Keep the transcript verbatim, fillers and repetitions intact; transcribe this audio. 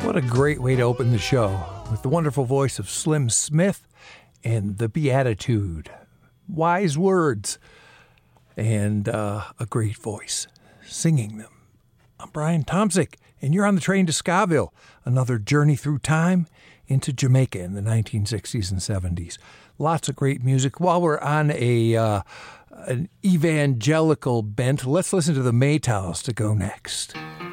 What a great way to open the show with the wonderful voice of Slim Smith and the Beatitude. Wise words and uh, a great voice singing them. I'm Brian Tomczyk, and you're on the train to Scaville, another journey through time into Jamaica in the nineteen sixties and seventies. Lots of great music. While we're on a uh, an evangelical bent, let's listen to the Maytals to go next.